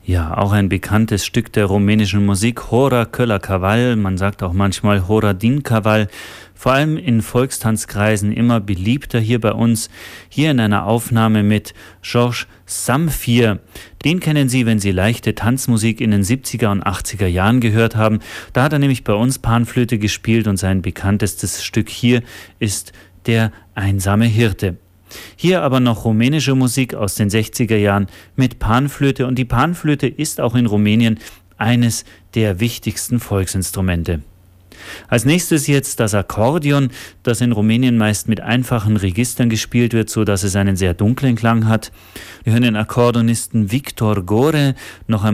Ja, auch ein bekanntes Stück der rumänischen Musik, Hora Köller Caval, man sagt auch manchmal Hora din Caval, vor allem in Volkstanzkreisen immer beliebter hier bei uns, hier in einer Aufnahme mit Georges Zamfir. Den kennen Sie, wenn Sie leichte Tanzmusik in den 70er und 80er Jahren gehört haben. Da hat er nämlich bei uns Panflöte gespielt und sein bekanntestes Stück hier ist Der einsame Hirte. Hier aber noch rumänische Musik aus den 60er Jahren mit Panflöte, und die Panflöte ist auch in Rumänien eines der wichtigsten Volksinstrumente. Als nächstes jetzt das Akkordeon, das in Rumänien meist mit einfachen Registern gespielt wird, so dass es einen sehr dunklen Klang hat. Wir hören den Akkordeonisten Victor Gore noch einmal